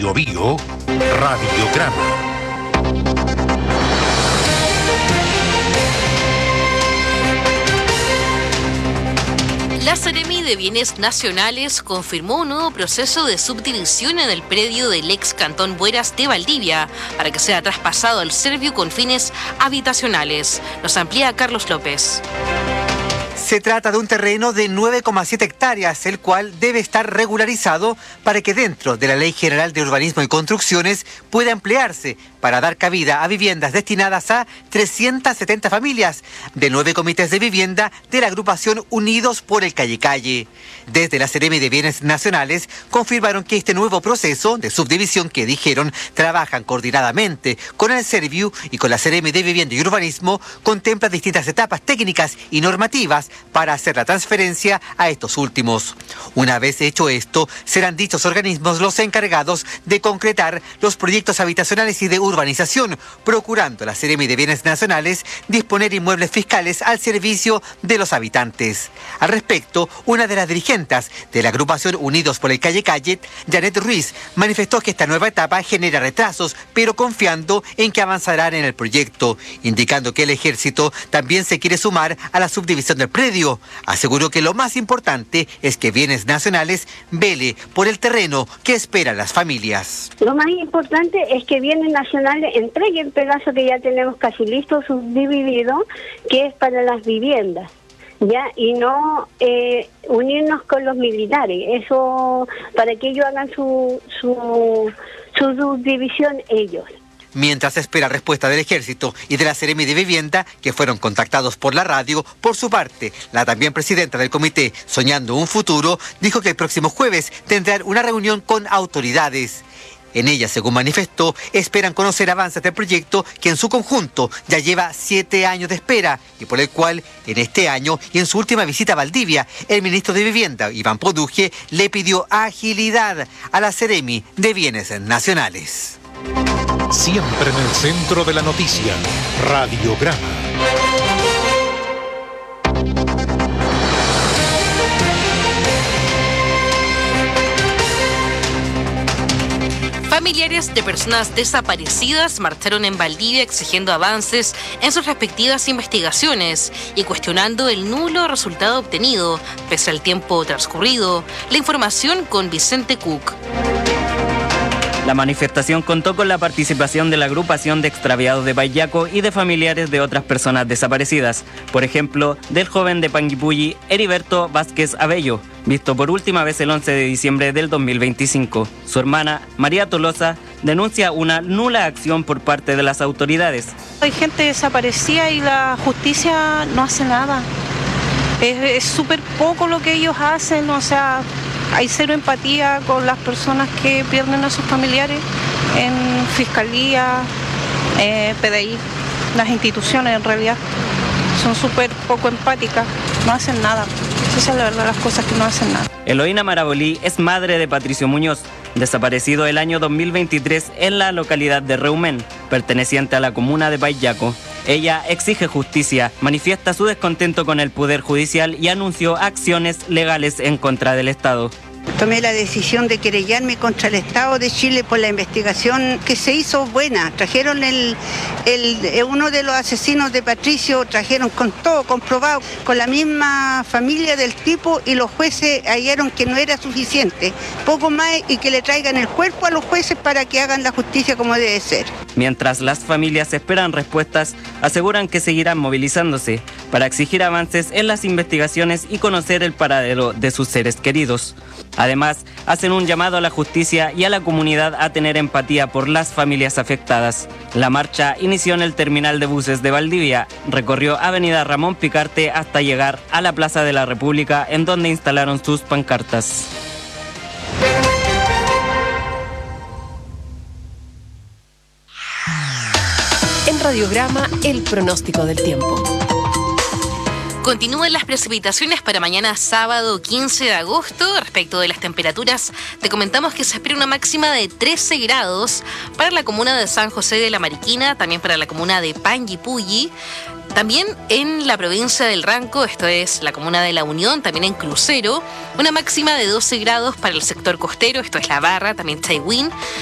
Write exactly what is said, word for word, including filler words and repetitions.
Biobío, Radiograma. La Seremi de Bienes Nacionales confirmó un nuevo proceso de subdivisión en el predio del ex Cantón Bueras de Valdivia para que sea traspasado al Serviu con fines habitacionales. Nos amplía Carlos López. Se trata de un terreno de nueve coma siete hectáreas, el cual debe estar regularizado para que dentro de la Ley General de Urbanismo y Construcciones pueda emplearse para dar cabida a viviendas destinadas a trescientas setenta familias de nueve comités de vivienda de la agrupación Unidos por el Calle Calle. Desde la Seremi de Bienes Nacionales confirmaron que este nuevo proceso de subdivisión que dijeron trabajan coordinadamente con el Serviu y con la Seremi de Vivienda y Urbanismo contempla distintas etapas técnicas y normativas para hacer la transferencia a estos últimos. Una vez hecho esto, serán dichos organismos los encargados de concretar los proyectos habitacionales y de urbanización, procurando la Seremi de Bienes Nacionales disponer inmuebles fiscales al servicio de los habitantes. Al respecto, una de las dirigentes de la agrupación Unidos por el Calle Calle, Janet Ruiz, manifestó que esta nueva etapa genera retrasos, pero confiando en que avanzarán en el proyecto, indicando que el ejército también se quiere sumar a la subdivisión del predio. Aseguró que lo más importante es que Bienes Nacionales vele por el terreno que esperan las familias. Lo más importante es que Bienes Nacionales entregue el pedazo que ya tenemos casi listo, subdividido, que es para las viviendas, ya, y no eh, unirnos con los militares, eso para que ellos hagan su, su, su subdivisión ellos. Mientras espera respuesta del Ejército y de la Seremi de Vivienda, que fueron contactados por la radio, por su parte, la también presidenta del comité Soñando un Futuro, dijo que el próximo jueves tendrán una reunión con autoridades. En ella, según manifestó, esperan conocer avances del proyecto que en su conjunto ya lleva siete años de espera y por el cual en este año y en su última visita a Valdivia, el ministro de Vivienda, Iván Poduje, le pidió agilidad a la Seremi de Bienes Nacionales. Siempre en el centro de la noticia, Radiograma. Familiares de personas desaparecidas marcharon en Valdivia exigiendo avances en sus respectivas investigaciones y cuestionando el nulo resultado obtenido, pese al tiempo transcurrido. La información con Vicente Cook. La manifestación contó con la participación de la agrupación de extraviados de Payaco y de familiares de otras personas desaparecidas, por ejemplo, del joven de Panguipulli, Heriberto Vázquez Abello, visto por última vez el once de diciembre del dos mil veinticinco. Su hermana, María Tolosa, denuncia una nula acción por parte de las autoridades. Hay gente desaparecida y la justicia no hace nada. Es súper poco lo que ellos hacen, o sea, hay cero empatía con las personas que pierden a sus familiares en fiscalía, eh, P D I, las instituciones en realidad son súper poco empáticas, no hacen nada. Esa es la verdad, las cosas que no hacen nada. Eloína Marabolí es madre de Patricio Muñoz, desaparecido el año dos mil veintitrés en la localidad de Reumén, perteneciente a la comuna de Payaco. Ella exige justicia, manifiesta su descontento con el Poder Judicial y anunció acciones legales en contra del Estado. Tomé la decisión de querellarme contra el Estado de Chile por la investigación que se hizo buena. Trajeron el, el, uno de los asesinos de Patricio, trajeron con todo comprobado, con la misma familia del tipo, y los jueces hallaron que no era suficiente. Poco más y que le traigan el cuerpo a los jueces para que hagan la justicia como debe ser. Mientras las familias esperan respuestas, aseguran que seguirán movilizándose para exigir avances en las investigaciones y conocer el paradero de sus seres queridos. Además, hacen un llamado a la justicia y a la comunidad a tener empatía por las familias afectadas. La marcha inició en el terminal de buses de Valdivia, recorrió Avenida Ramón Picarte hasta llegar a la Plaza de la República, en donde instalaron sus pancartas. En Radiograma, el pronóstico del tiempo. Continúan las precipitaciones para mañana sábado quince de agosto. Respecto de las temperaturas, te comentamos que se espera una máxima de trece grados para la comuna de San José de la Mariquina, también para la comuna de Panguipulli. También en la provincia del Ranco, esto es la comuna de La Unión, también en Crucero, una máxima de doce grados para el sector costero, esto es La Barra, también Chaihuín,